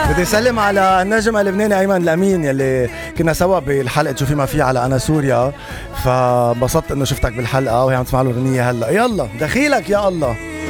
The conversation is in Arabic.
بدي اسلم على النجم اللبناني ايمن الامين يلي كنا سوا بالحلقه شو في ما في على انا سوريا، فبسطت انه شفتك بالحلقه وهي عم تسمع له اغنيه هلا. يلا دخيلك يا الله.